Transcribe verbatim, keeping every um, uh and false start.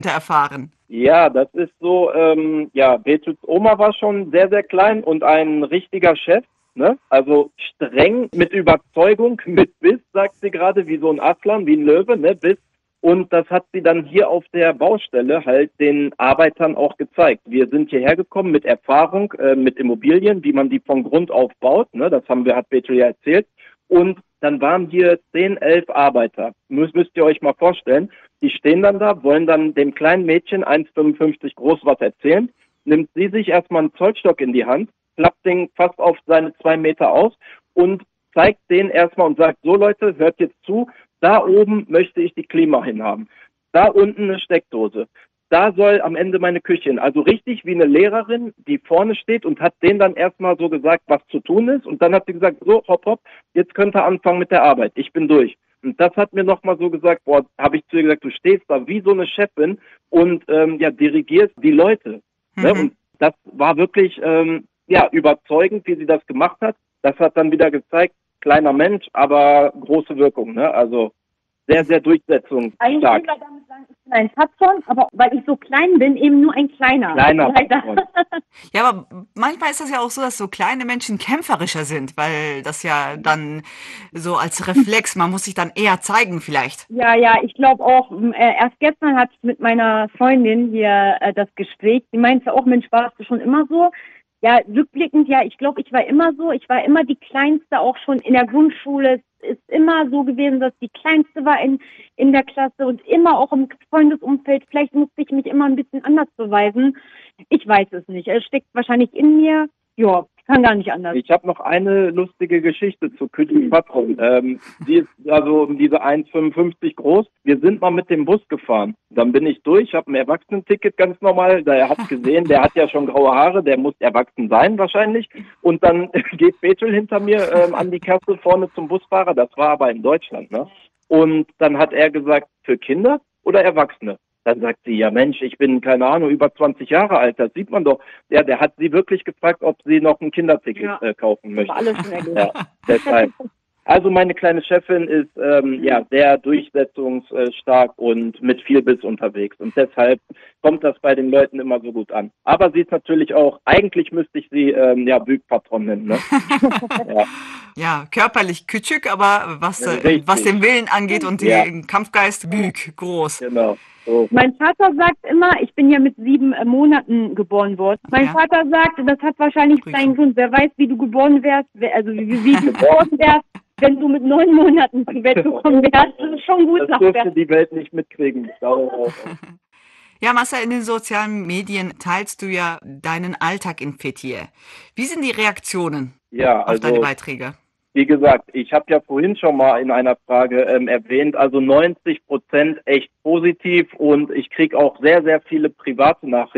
erfahren? Ja, das ist so, ähm, ja, Betuls Oma war schon sehr, sehr klein und ein richtiger Chef, ne? Also streng, mit Überzeugung, mit Biss, sagt sie gerade, wie so ein Aslan, wie ein Löwe, ne? Biss. Und das hat sie dann hier auf der Baustelle halt den Arbeitern auch gezeigt. Wir sind hierher gekommen mit Erfahrung, äh, mit Immobilien, wie man die von Grund auf baut, ne? Das haben wir, hat Betul ja erzählt. Und dann waren hier zehn, elf Arbeiter. Müsst, müsst ihr euch mal vorstellen. Die stehen dann da, wollen dann dem kleinen Mädchen, eins Komma fünfundfünfzig groß, was erzählen. Nimmt sie sich erstmal einen Zollstock in die Hand, klappt den fast auf seine zwei Meter aus und zeigt den erstmal und sagt, so Leute, hört jetzt zu, da oben möchte ich die Klima hinhaben. Da unten eine Steckdose. Da soll am Ende meine Küche hin. Also richtig wie eine Lehrerin, die vorne steht und hat denen dann erstmal so gesagt, was zu tun ist. Und dann hat sie gesagt, so, hopp, hopp, jetzt könnt ihr anfangen mit der Arbeit. Ich bin durch. Und das hat mir nochmal so gesagt, boah, habe ich zu ihr gesagt, du stehst da wie so eine Chefin und ähm, ja, dirigierst die Leute. Mhm. Ne? Und das war wirklich ähm, ja, überzeugend, wie sie das gemacht hat. Das hat dann wieder gezeigt, kleiner Mensch, aber große Wirkung. Ne? Also sehr, sehr durchsetzungsstark. Eigentlich will ich damit sagen, ich bin ein Patron, aber weil ich so klein bin, eben nur ein kleiner. Kleiner Patron. Ja, aber manchmal ist das ja auch so, dass so kleine Menschen kämpferischer sind, weil das ja dann so als Reflex, man muss sich dann eher zeigen vielleicht. Ja, ja, ich glaube auch, äh, erst gestern hatte ich mit meiner Freundin hier äh, das Gespräch, die meinte auch, Mensch, warst du schon immer so? Ja, rückblickend, ja, ich glaube, ich war immer so. Ich war immer die Kleinste, auch schon in der Grundschule. Es ist immer so gewesen, dass die Kleinste war in, in der Klasse und immer auch im Freundesumfeld. Vielleicht musste ich mich immer ein bisschen anders beweisen. Ich weiß es nicht. Es steckt wahrscheinlich in mir. Ja, kann gar nicht anders. Ich habe noch eine lustige Geschichte zu Kütü Patron. Ähm, die ist also um diese eins Komma fünfundfünfzig groß. Wir sind mal mit dem Bus gefahren. Dann bin ich durch, habe ein Erwachsenenticket ganz normal. Der hat gesehen, der hat ja schon graue Haare, der muss erwachsen sein wahrscheinlich. Und dann geht Betul hinter mir ähm, an die Kasse vorne zum Busfahrer. Das war aber in Deutschland, ne? Und dann hat er gesagt, für Kinder oder Erwachsene? Dann sagt sie, ja Mensch, ich bin, keine Ahnung, über zwanzig Jahre alt, das sieht man doch. Ja, der hat sie wirklich gefragt, ob sie noch ein Kinderticket ja. äh, kaufen möchte. Alles schon ja, deshalb. Also meine kleine Chefin ist ähm, ja sehr durchsetzungsstark und mit viel Biss unterwegs. Und deshalb kommt das bei den Leuten immer so gut an. Aber sie ist natürlich auch, eigentlich müsste ich sie ähm, ja Bügpatron nennen. Ne? ja. ja, körperlich küçük, aber was, äh, was den Willen angeht und ja. den Kampfgeist Büg, groß. Genau. So. Mein Vater sagt immer, ich bin ja mit sieben äh, Monaten geboren worden. Mein ja. Vater sagt, das hat wahrscheinlich seinen Grund. Wer weiß, wie du geboren wärst, also wie, wie du geboren wärst, wenn du mit neun Monaten zur Welt gekommen wärst. Das ist schon gut. Das dürfte die Welt nicht mitkriegen. Ja, Marcel, in den sozialen Medien teilst du ja deinen Alltag in Fethiye. Wie sind die Reaktionen ja, auf also deine Beiträge? Wie gesagt, ich habe ja vorhin schon mal in einer Frage ähm, erwähnt, also neunzig Prozent echt positiv und ich kriege auch sehr, sehr viele private Nachrichten.